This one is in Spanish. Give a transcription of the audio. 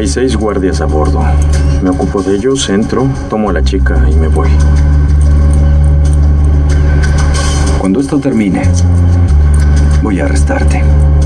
Hay 6 guardias a bordo. Me ocupo de ellos, entro, tomo a la chica y me voy. Cuando esto termine, voy a arrestarte.